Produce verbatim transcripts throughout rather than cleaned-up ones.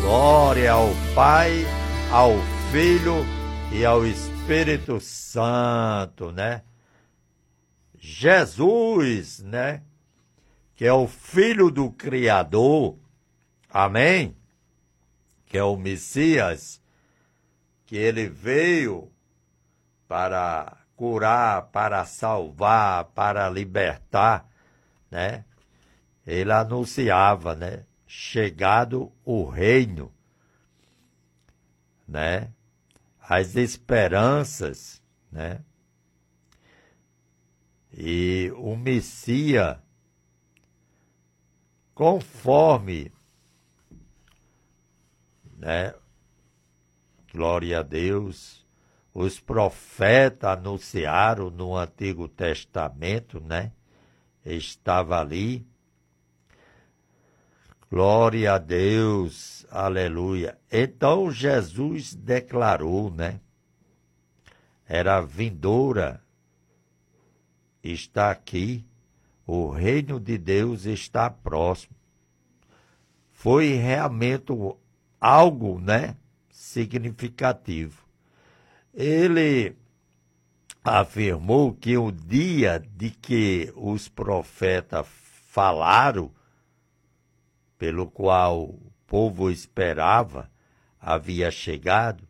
Glória ao Pai, ao Filho e ao Espírito Santo, né? Jesus, né? Que é o Filho do Criador, amém? Que é o Messias, que ele veio para curar, para salvar, para libertar, né? Ele anunciava, né? Chegado o reino, né? As esperanças, né? E o Messias, conforme, né? Glória a Deus, os profetas anunciaram no Antigo Testamento, né? Estava ali. Glória a Deus, aleluia. Então Jesus declarou, né? Era vindoura, está aqui, o reino de Deus está próximo. Foi realmente algo, né? Significativo. Ele afirmou que o dia de que os profetas falaram, pelo qual o povo esperava, havia chegado,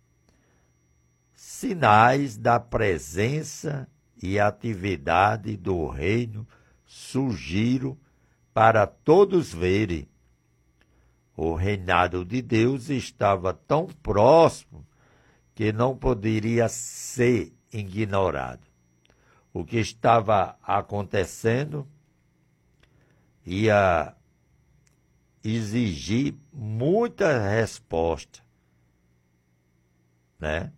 sinais da presença e atividade do reino surgiram para todos verem. O reinado de Deus estava tão próximo que não poderia ser ignorado. O que estava acontecendo ia exigir muita resposta, né?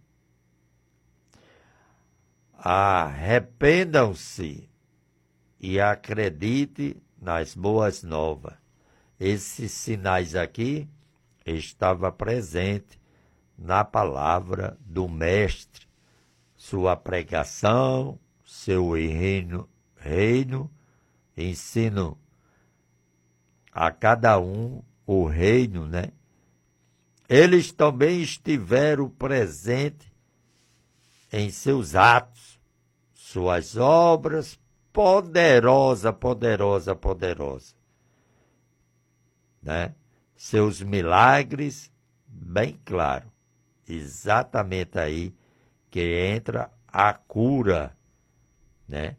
Arrependam-se e acredite nas boas novas. Esses sinais aqui estavam presentes na palavra do Mestre, sua pregação, seu reino, reino, ensino a cada um o reino, né? Eles também estiveram presentes em seus atos, suas obras, poderosa, poderosa, poderosa, né? Seus milagres, bem claro, exatamente aí que entra a cura, né?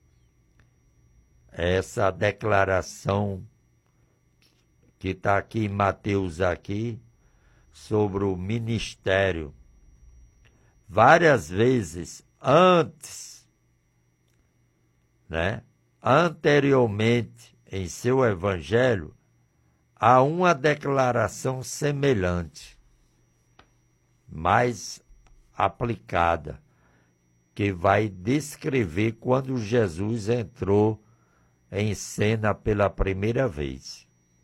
Essa declaração que está aqui em Mateus aqui, sobre o ministério. Várias vezes antes, né? Anteriormente, em seu evangelho, há uma declaração semelhante, mais aplicada, que vai descrever quando Jesus entrou em cena pela primeira vez.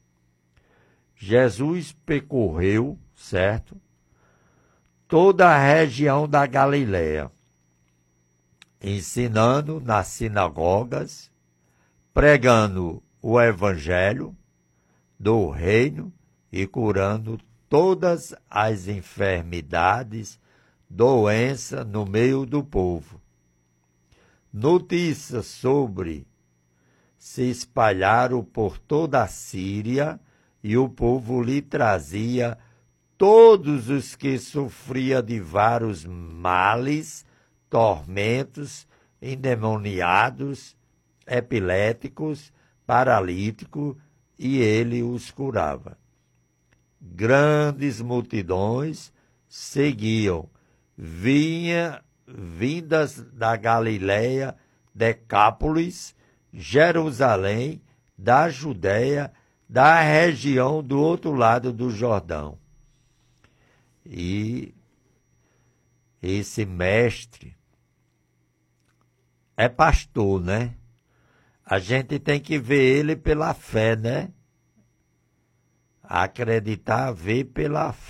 Jesus percorreu, certo? Toda a região da Galiléia, ensinando nas sinagogas, pregando o evangelho do reino e curando todas as enfermidades, doenças no meio do povo. Notícias sobre se espalharam por toda a Síria e o povo lhe trazia todos os que sofriam de vários males, tormentos, endemoniados, epiléticos, paralíticos, e ele os curava. Grandes multidões seguiam, vinha, vindas da Galiléia, Decápolis, Jerusalém, da Judéia, da região do outro lado do Jordão. E esse mestre é pastor, né? A gente tem que ver ele pela fé, né? Acreditar, ver pela fé.